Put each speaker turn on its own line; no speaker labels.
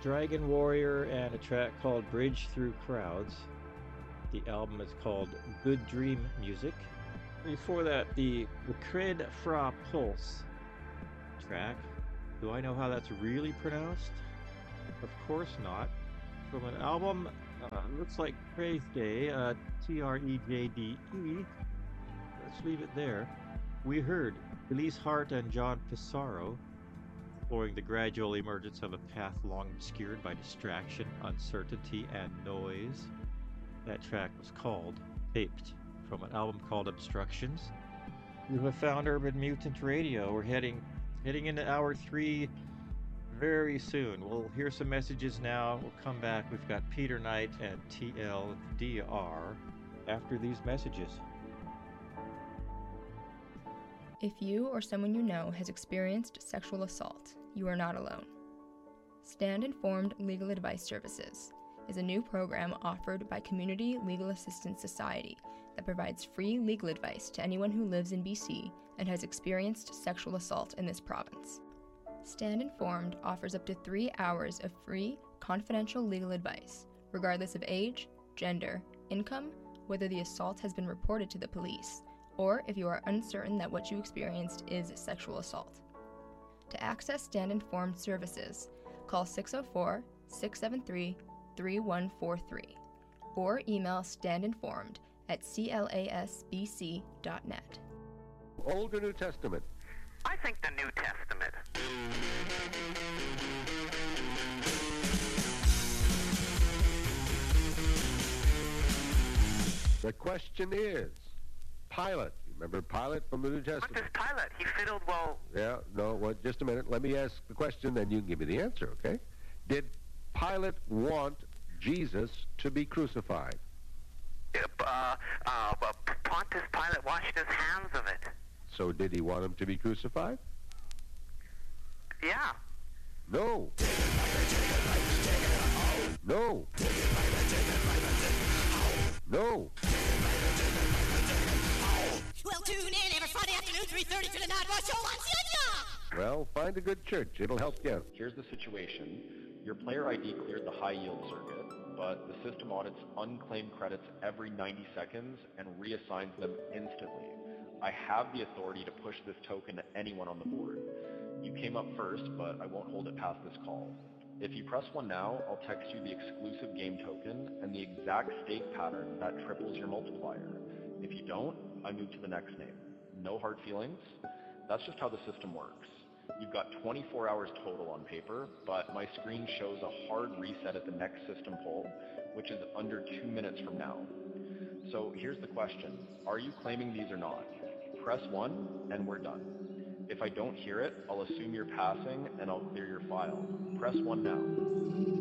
Dragon Warrior and a track called Bridge Through Crowds. The album is called Good Dream Music. Before that, the Cred Fra Pulse track. Do I know how that's really pronounced? Of course not. From an album, looks like Praise Day, Trejdde. Let's leave it there. We heard Elise Hart and John Pissarro exploring the gradual emergence of a path long obscured by distraction, uncertainty, and noise. That track was called Taped, from an album called Obstructions. You have found Urban Mutant Radio. We're heading into hour 3 very soon. We'll hear some messages now. We'll come back. We've got Peter Knight and TLDR after these messages.
If you or someone you know has experienced sexual assault, you are not alone. Stand Informed Legal Advice Services is a new program offered by Community Legal Assistance Society that provides free legal advice to anyone who lives in BC and has experienced sexual assault in this province. Stand Informed offers up to 3 hours of free, confidential legal advice, regardless of age, gender, income, whether the assault has been reported to the police, or if you are uncertain that what you experienced is sexual assault. To access Stand Informed services, call 604-673-3143 or email standinformed@clasbc.net.
Old or New Testament?
I think the New Testament.
The question is, Pilate. Remember Pilate from the New Testament?
What does Pilate? He fiddled well.
Yeah, no, well, just a minute. Let me ask the question, then you can give me the answer, okay? Did Pilate want Jesus to be crucified?
Pontius Pilate washed his hands of it.
So did he want him to be crucified?
Yeah.
No. No. No.
Well, tune in every Friday afternoon, 3:30 to the Night Rush Show on CNR.
Well, find a good church. It'll help you.
Here's the situation. Your player ID cleared the high yield circuit, but the system audits unclaimed credits every 90 seconds and reassigns them instantly. I have the authority to push this token to anyone on the board. You came up first, but I won't hold it past this call. If you press 1 now, I'll text you the exclusive game token and the exact stake pattern that triples your multiplier. If you don't, I move to the next name. No hard feelings. That's just how the system works. You've got 24 hours total on paper, but my screen shows a hard reset at the next system poll, which is under 2 minutes from now. So here's the question. Are you claiming these or not? Press 1 and we're done. If I don't hear it, I'll assume you're passing and I'll clear your file. Press 1 now.